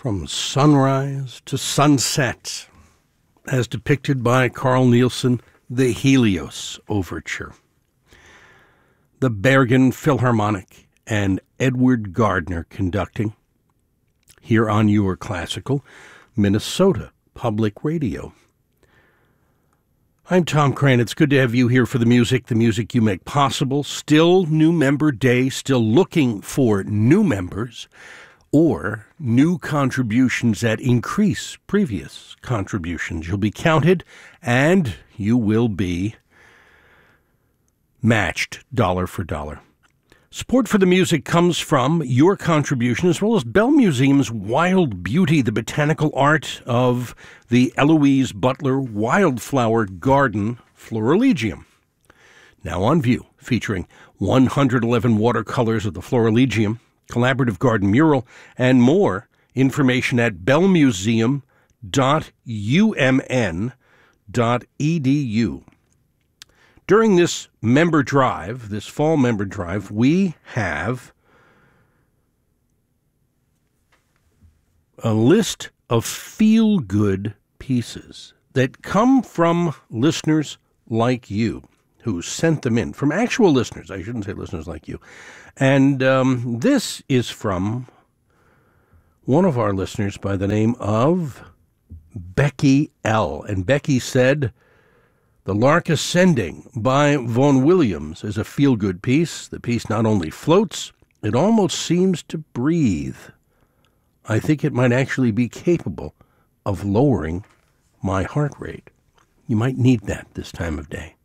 From sunrise to sunset, as depicted by Carl Nielsen, the Helios Overture. The Bergen Philharmonic and Edward Gardner conducting here on your classical Minnesota Public Radio. I'm Tom Crane. It's good to have you here for the music you make possible. Still New Member Day, still looking for new members or new contributions that increase previous contributions. You'll be counted and you will be matched dollar for dollar. Support for the music comes from your contribution as well as Bell Museum's Wild Beauty, the botanical art of the Eloise Butler Wildflower Garden Florilegium. Now on view, featuring 111 watercolors of the Florilegium, collaborative garden mural, and more information at bellmuseum.umn.edu. During this member drive, this fall member drive, we have a list of feel-good pieces that come from listeners like you who sent them in, from actual listeners. I shouldn't say listeners like you. And this is from one of our listeners by the name of Becky L. And Becky said, "The Lark Ascending by Vaughan Williams is a feel-good piece. The piece not only floats, it almost seems to breathe. I think it might actually be capable of lowering my heart rate." You might need that this time of day.